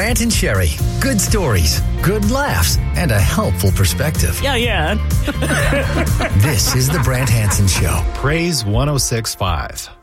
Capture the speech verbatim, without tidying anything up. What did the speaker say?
Brant and Sherry. Good stories, good laughs, and a helpful perspective. Yeah, yeah. This is the Brant Hansen Show. Praise one oh six point five.